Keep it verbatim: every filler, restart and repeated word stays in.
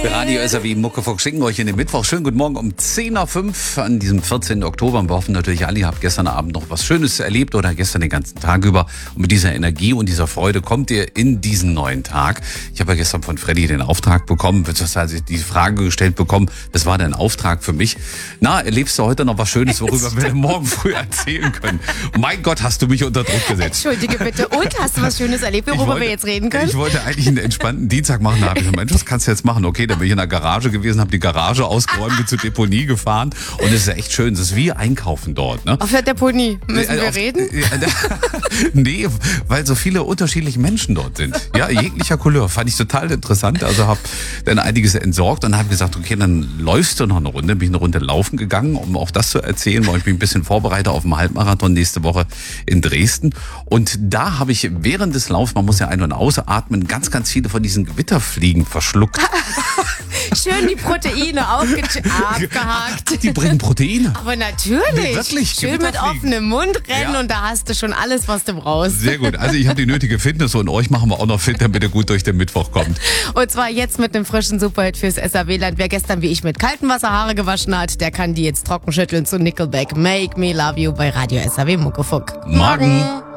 Radio S R W Muckefuck schicken euch in den Mittwoch. Schönen guten Morgen um zehn Uhr fünf an diesem vierzehnten Oktober. Wir hoffen natürlich alle, ihr habt gestern Abend noch was Schönes erlebt oder gestern den ganzen Tag über. Und mit dieser Energie und dieser Freude kommt ihr in diesen neuen Tag. Ich habe ja gestern von Freddy den Auftrag bekommen, beziehungsweise die Frage gestellt bekommen, das war dein Auftrag für mich. Na, erlebst du heute noch was Schönes, worüber wir morgen früh erzählen können? Mein Gott, hast du mich unter Druck gesetzt. Entschuldige bitte. Und, hast du was Schönes erlebt, worüber wollte, wir jetzt reden können? Ich wollte eigentlich einen entspannten Dienstag machen. Da habe ich gesagt, Mensch, was kannst du jetzt machen? Okay, dann bin ich in der Garage gewesen, habe die Garage ausgeräumt, bin zur Deponie gefahren. Und es ist echt schön. Es ist wie Einkaufen dort. Ne? Auf der Deponie. Müssen wir auf, reden? Nee, weil so viele unterschiedliche Menschen dort sind. Ja, jeglicher Couleur. Fand ich total interessant. Also habe dann einiges entsorgt und habe gesagt, okay, dann läufst du noch eine Runde. Bin ich eine Runde laufen gegangen, um auch das zu erzählen, weil ich mich ein bisschen vorbereite auf den Halbmarathon nächste Woche in Dresden. Und da habe ich während des Laufs, man muss ja ein- und ausatmen, ganz, ganz viele von diesen Gewitterfliegen verschluckt. Schön die Proteine aufge- abgehakt. Die bringen Proteine. Aber natürlich. Nee, wirklich, schön mit offenem Mund rennen, ja. Und da hast du schon alles, was du brauchst. Sehr gut. Also ich habe die nötige Fitness und euch machen wir auch noch fit, damit ihr gut durch den Mittwoch kommt. Und zwar jetzt mit einem frischen Superhit fürs S R W-Land. Wer gestern wie ich mit kaltem Wasser Haare gewaschen hat, der kann die jetzt trocken schütteln zu Nickelback. Make Me Love You bei Radio S R W Muckefuck. Morgen.